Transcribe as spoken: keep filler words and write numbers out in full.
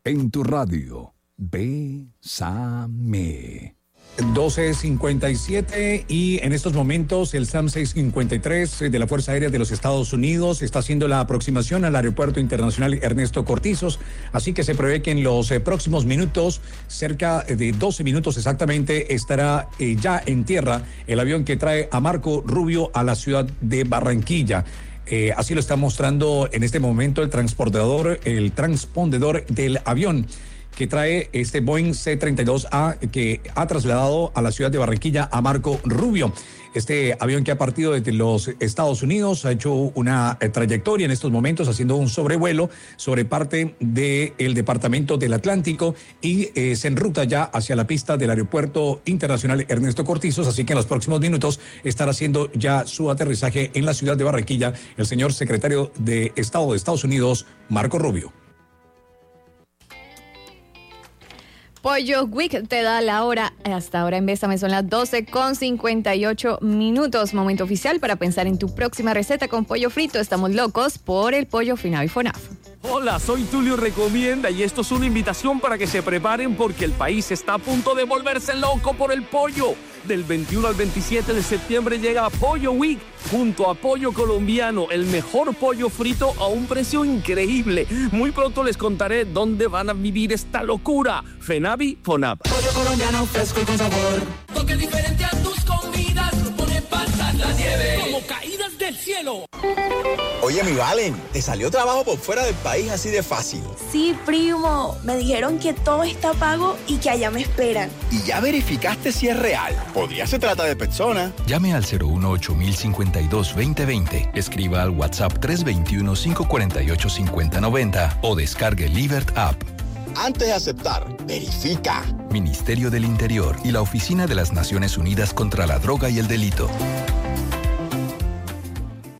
En tu radio, Bésame. doce cincuenta y siete y en estos momentos el SAM seiscientos cincuenta y tres de la Fuerza Aérea de los Estados Unidos está haciendo la aproximación al Aeropuerto Internacional Ernesto Cortizos, así que se prevé que en los eh, próximos minutos, cerca de doce minutos exactamente, estará eh, ya en tierra el avión que trae a Marco Rubio a la ciudad de Barranquilla. Eh, así lo está mostrando en este momento el transportador, el transpondedor del avión que trae este Boeing C treinta y dos A que ha trasladado a la ciudad de Barranquilla a Marco Rubio. Este avión que ha partido desde los Estados Unidos ha hecho una eh, trayectoria en estos momentos haciendo un sobrevuelo sobre parte del departamento del Atlántico y eh, se enruta ya hacia la pista del Aeropuerto Internacional Ernesto Cortizos, así que en los próximos minutos estará haciendo ya su aterrizaje en la ciudad de Barranquilla el señor secretario de Estado de Estados Unidos, Marco Rubio. Pollo Week te da la hora. Hasta ahora en Bésame son las doce con cincuenta y ocho minutos. Momento oficial para pensar en tu próxima receta con pollo frito. Estamos locos por el pollo Finavi Fonaf. Hola, soy Tulio Recomienda y esto es una invitación para que se preparen porque el país está a punto de volverse loco por el pollo. Del veintiuno al veintisiete de septiembre llega Pollo Week junto a Pollo Colombiano, el mejor pollo frito a un precio increíble. Muy pronto les contaré dónde van a vivir esta locura. Fenavi Fonab. Pollo colombiano fresco y con sabor. Toque diferente a tus comidas, no pone pasar la nieve. Como caídas del cielo. Oye, mi Valen, ¿te salió trabajo por fuera del país así de fácil? Sí, primo. Me dijeron que todo está pago y que allá me esperan. ¿Y ya verificaste si es real? Podría se trata de personas. Llame al cero uno ocho mil cincuenta y dos veinte veinte. Escriba al WhatsApp tres dos uno, cinco cuatro ocho, cinco cero nueve cero o descargue Libert App. Antes de aceptar, verifica. Ministerio del Interior y la Oficina de las Naciones Unidas contra la Droga y el Delito.